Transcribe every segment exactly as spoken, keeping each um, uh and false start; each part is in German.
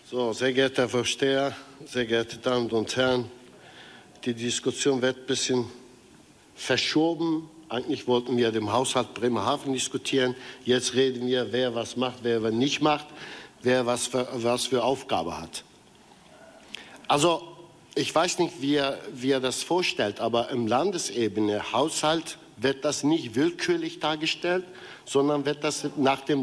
So, sehr geehrter Herr Vorsteher, sehr geehrte Damen und Herren, die Diskussion wird ein bisschen verschoben. Eigentlich wollten wir den Haushalt Bremerhaven diskutieren. Jetzt reden wir, wer was macht, wer was nicht macht, wer was für, was für Aufgabe hat. Also, ich weiß nicht, wie er, wie er das vorstellt, aber im Landesebene Haushalt wird das nicht willkürlich dargestellt, sondern wird das nach dem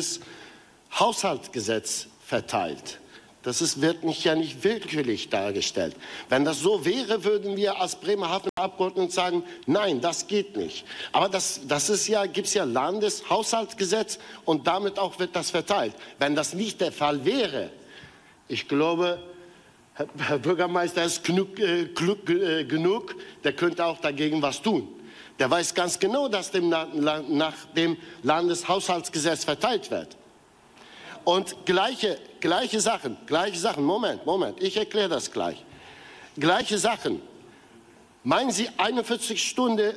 Landeshaushaltsgesetz verteilt. Das ist, wird nicht, ja nicht willkürlich dargestellt. Wenn das so wäre, würden wir als Bremerhaven-Abgeordnete sagen, nein, das geht nicht. Aber das, das ist ja, gibt es ja Landeshaushaltsgesetz und damit auch wird das verteilt. Wenn das nicht der Fall wäre, ich glaube, Herr, Herr Bürgermeister ist genug, äh, klug äh, genug, der könnte auch dagegen was tun. Der weiß ganz genau, dass dem, nach, nach dem Landeshaushaltsgesetz verteilt wird. Und gleiche, gleiche Sachen, gleiche Sachen, Moment, Moment, ich erkläre das gleich. Gleiche Sachen. Meinen Sie, einundvierzig Stunden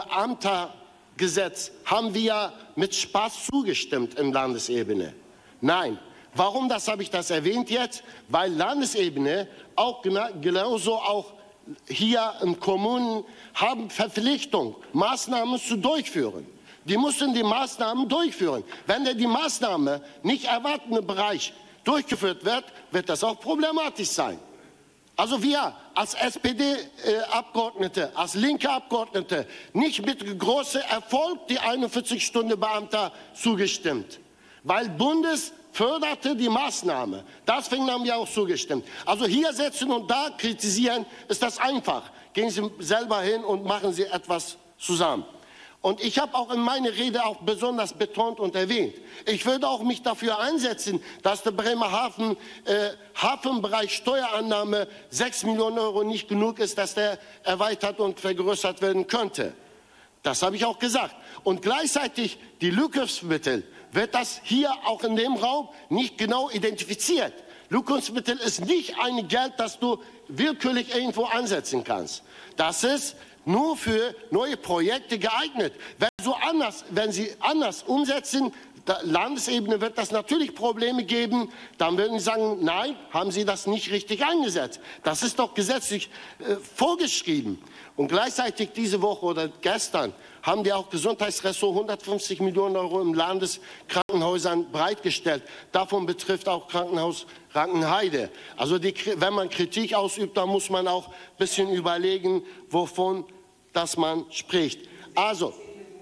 Beamtergesetz haben wir ja mit Spaß zugestimmt im Landesebene? Nein. Warum das habe ich das erwähnt jetzt? Weil Landesebene auch genauso auch hier in Kommunen haben Verpflichtung, Maßnahmen zu durchführen. Die müssen die Maßnahmen durchführen. Wenn die Maßnahme nicht erwartete Bereich durchgeführt wird, wird das auch problematisch sein. Also wir als S P D-Abgeordnete, als linke Abgeordnete, nicht mit großem Erfolg die einundvierzig Stunden Beamter zugestimmt, weil Bundes förderte die Maßnahme. Deswegen haben wir auch zugestimmt. Also hier setzen und da kritisieren, ist das einfach. Gehen Sie selber hin und machen Sie etwas zusammen. Und ich habe auch in meiner Rede auch besonders betont und erwähnt, ich würde auch mich dafür einsetzen, dass der Bremerhaven äh, Hafenbereich Steuerannahme sechs Millionen Euro nicht genug ist, dass der erweitert und vergrößert werden könnte. Das habe ich auch gesagt. Und gleichzeitig die Lückenmittel wird das hier auch in dem Raum nicht genau identifiziert. Lückenmittel ist nicht ein Geld, das du willkürlich irgendwo ansetzen kannst. Das ist nur für neue Projekte geeignet. Wenn, so anders, wenn Sie anders umsetzen, der Landesebene wird das natürlich Probleme geben. Dann würden Sie sagen, nein, haben Sie das nicht richtig eingesetzt. Das ist doch gesetzlich äh, vorgeschrieben. Und gleichzeitig diese Woche oder gestern haben die auch Gesundheitsressort hundertfünfzig Millionen Euro im Landeskrankenhäusern bereitgestellt. Davon betrifft auch Krankenhaus Rankenheide. Also die, wenn man Kritik ausübt, dann muss man auch ein bisschen überlegen, wovon das man spricht. Also,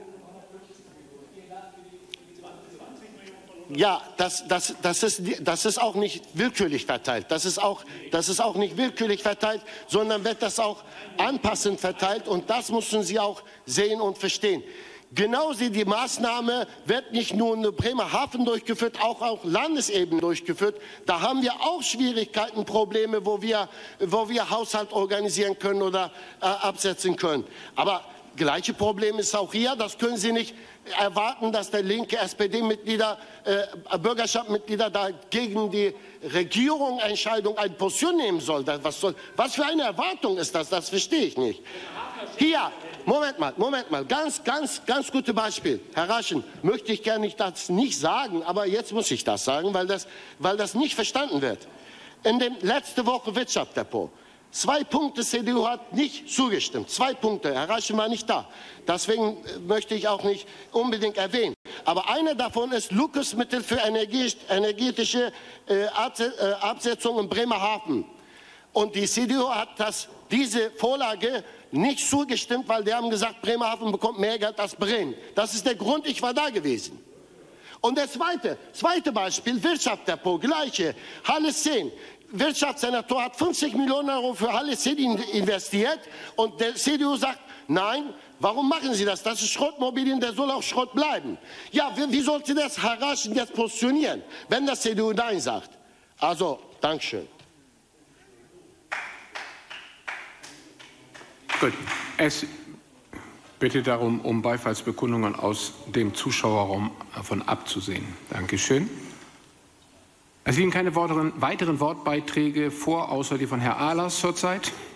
ja, das, das, das, ist, das ist auch nicht willkürlich verteilt. Das ist, auch, das ist auch nicht willkürlich verteilt, sondern wird das auch anpassend verteilt. Und das müssen Sie auch sehen und verstehen. Genauso die Maßnahme wird nicht nur in Bremerhaven durchgeführt, auch auf Landesebene durchgeführt. Da haben wir auch Schwierigkeiten, Probleme, wo wir, wo wir Haushalt organisieren können oder äh, absetzen können. Aber gleiche Problem ist auch hier. Das können Sie nicht erwarten, dass der linke S P D-Mitglieder, äh, Bürgerschaftsmitglieder da gegen die Regierung Entscheidung eine Position nehmen soll. Das, was soll. Was für eine Erwartung ist das? Das verstehe ich nicht. Hier, Moment mal, Moment mal, ganz, ganz, ganz gutes Beispiel. Herr Raschen, möchte ich gerne das nicht sagen, aber jetzt muss ich das sagen, weil das, weil das nicht verstanden wird. In dem letzte Woche Wirtschaftsdepot. Zwei Punkte, C D U hat nicht zugestimmt. Zwei Punkte, Herr Raschen war nicht da. Deswegen möchte ich auch nicht unbedingt erwähnen. Aber einer davon ist Lückenmittel für energetische äh, Absetzung in Bremerhaven. Und die C D U hat das, diese Vorlage nicht zugestimmt, weil die haben gesagt, Bremerhaven bekommt mehr Geld als Bremen. Das ist der Grund, ich war da gewesen. Und das zweite, zweite Beispiel, Wirtschaftsdepot, gleiche, Halle zehn. Wirtschaftssenator hat fünfzig Millionen Euro für Halle zehn investiert und der C D U sagt, nein, warum machen Sie das? Das ist Schrottmobilien, der soll auch Schrott bleiben. Ja, wie, wie sollte das Herr Raschen jetzt positionieren, wenn das C D U Nein sagt? Also, Dankeschön. Gut. Es bitte darum, um Beifallsbekundungen aus dem Zuschauerraum davon abzusehen. Dankeschön. Es liegen keine weiteren, weiteren Wortbeiträge vor, außer die von Herrn Ahlers zurzeit.